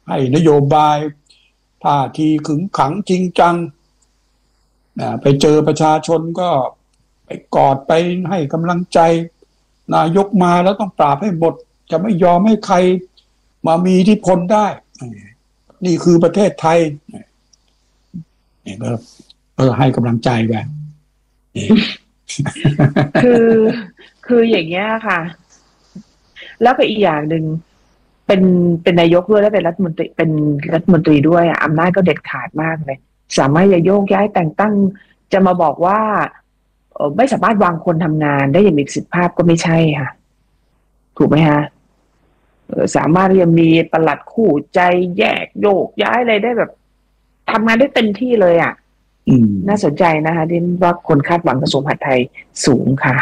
ให้นโยบายท่าทีขึงขังจริงจังไปเจอประชาชนก็ไปกอดไปให้กำลังใจนายกมาแล้วต้องปราบให้หมดจะไม่ยอมให้ใครมามีอิทธิพลได้นี่คือประเทศไทยเนี่ยก็ให้กำลังใจแบบคืออย่างเงี้ยค่ะแล้วก็อีกอย่างหนึ่งเป็นนายกด้วยและเป็นรัฐมนตรีด้วยอำนาจก็เด็ดขาดมากเลยสามารถจะโยกย้ายแต่งตั้งจะมาบอกว่าไม่สามารถวางคนทำงานได้อย่างมีประสิทธิภาพก็ไม่ใช่ค่ะถูกไหมคะสามารถที่จะมีปลัดคู่ใจแยกโยกย้ายอะไรได้แบบทำงานได้เต็มที่เลยอ่ะน่าสนใจนะคะที่ว่าคนคาดหวังกระทรวงมหาดไทยสูงค่ะ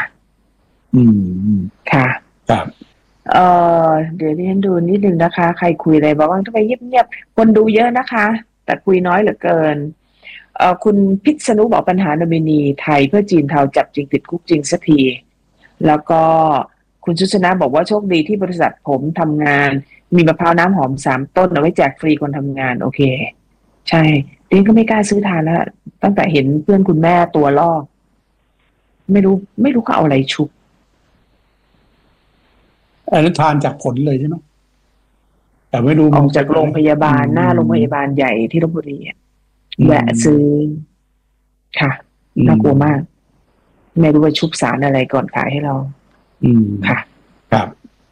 ค่ะครับเดี๋ยวที่ฉันดูนิดนึงนะคะใครคุยอะไรบอกว่าต้องไปเงียบๆคนดูเยอะนะคะแต่คุยน้อยเหลือเกินคุณพิษณุบอกปัญหาโนมินีไทยเพื่อจีนเทาจับจริงติดคุกจริงสักทีแล้วก็คุณชุชนะบอกว่าโชคดีที่บริษัทผมทำงานมีมะพร้าวน้ำหอม3 ต้นเอาไว้แจกฟรีคนทำงานโอเคใช่เด็กก็ไม่กล้าซื้อทานแล้วตั้งแต่เห็นเพื่อนคุณแม่ตัวลอกไม่รู้เขาเอาอะไรชุบอันนั้นทานจากผลเลยใช่ไหมแต่ไม่รู้ออกจากโรงพยาบาลหน้าโรงพยาบาลใหญ่ที่ลพบุรีแวะซื้อค่ะน่ากลัวมากไม่รู้ว่าชุบสารอะไรก่อนขายให้เราค่ะครับ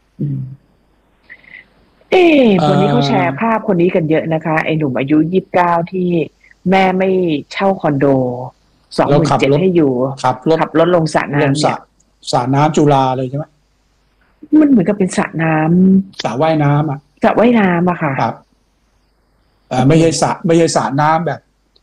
วันนี้เขาแชร์ภาพคนนี้กันเยอะนะคะไอ้หนุ่มอายุ29ที่แม่ไม่เช่าคอนโด27,000ให้อยู่ขับรถลงสระน้ำสระน้ำจุฬาเลยใช่ไหมมันเหมือนกับเป็นสระน้ำสระว่ายน้ำอ่ะสระว่ายน้ำอะค่ะครับไม่ใช่สระน้ำแบบ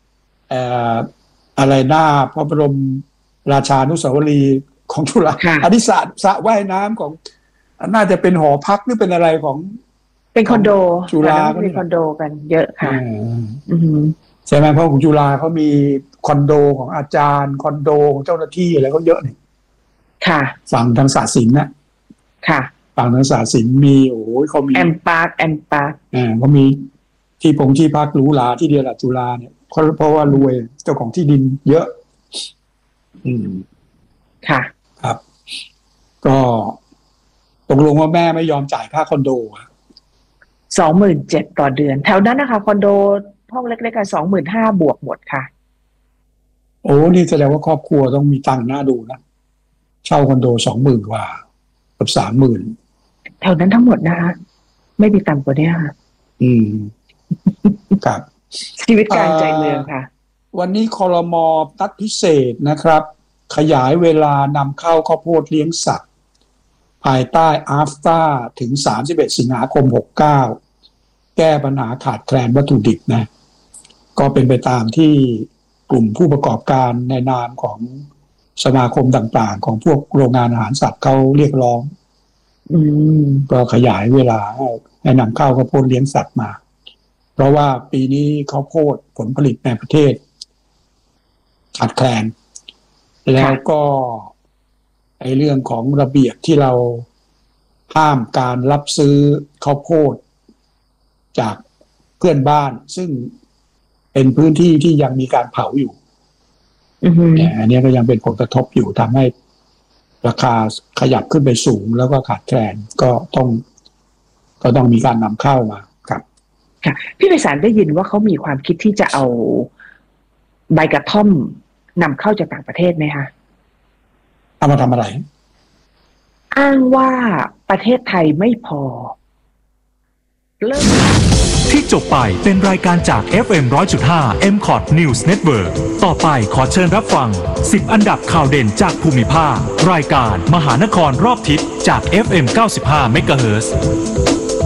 อะไรหน้าพระบรมราชานุสาวรีย์ของจุฬาอันนี้สระว่ายน้ำของน่าจะเป็นหอพักหรือเป็นอะไรของเป็นคอนโดจุฬาก็มีคอนโดกันเยอะค่ะใช่ไหมเพราะของจุฬาเขามีคอนโดของอาจารย์คอนโดของเจ้าหน้าที่อะไรเขาเยอะนี่ค่ะฝั่งทางศาสตร์ศิลป์นะค่ะฝั่งทางศาสตร์ศิลป์มีโอ้ยเขามีแอมปาร์คเขามีที่พักหรูหราที่เดียวแหละจุฬาเนี่ยเพราะว่ารวยเจ้าของที่ดินเยอะค่ะครับก็ตกลงว่าแม่ไม่ยอมจ่ายค่าคอนโด 27,000ต่อเดือนแถวนั้นนะคะคอนโดห้องเล็กๆกัน25,000บวกหมดค่ะโอ้นี่แสดงว่าครอบครัวต้องมีตังค์น่าดูนะเช่าคอนโด20,000กว่ากับ30,000 แถวนั้นทั้งหมดนะคะไม่มีต่ำกว่านี้ค่ะครับชีวิตการใจเมืองค่ะวันนี้ครม.นัดพิเศษนะครับขยายเวลานำเข้าข้าวโพดเลี้ยงสัตว์ภายใต้ AFTA ถึง31 สิงหาคม 69แก้ปัญหาขาดแคลนวัตถุดิบนะก็เป็นไปตามที่กลุ่มผู้ประกอบการในนามของสมาคมต่างๆของพวกโรงงานอาหารสัตว์เขาเรียกร้องก็ขยายเวลาให้นำเข้าข้าวโพดเลี้ยงสัตว์มาเพราะว่าปีนี้ข้าวโพดผลผลิตในประเทศขาดแคลนแล้วก็ไอ้เรื่องของระเบียบที่เราห้ามการรับซื้อข้าวโพดจากเพื่อนบ้านซึ่งเป็นพื้นที่ที่ยังมีการเผาอยู่เนี่ยอันนี้ก็ยังเป็นผลกระทบอยู่ทำให้ราคาขยับขึ้นไปสูงแล้วก็ขาดแคลนก็ต้องมีการนำเข้ามาครับค่ะพี่ไพศาลได้ยินว่าเขามีความคิดที่จะเอาใบกระท่อมนำเข้าจากต่างประเทศไหมคะเอามาทำอะไรอ้างว่าประเทศไทยไม่พอเริ่มที่จบไปเป็นรายการจาก FM 100.5 MCOT News Network ต่อไปขอเชิญรับฟัง10อันดับข่าวเด่นจากภูมิภาครายการมหานครรอบทิศจาก FM 95 MHz